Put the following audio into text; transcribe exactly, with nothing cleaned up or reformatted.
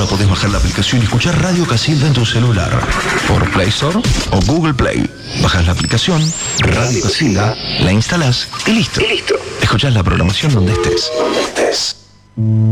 podés bajar la aplicación y escuchar Radio Casilda en tu celular. Por Play Store o Google Play. Bajás la aplicación, Radio Casilda, la instalás y listo. Y listo. Escuchás la programación donde estés. Donde estés.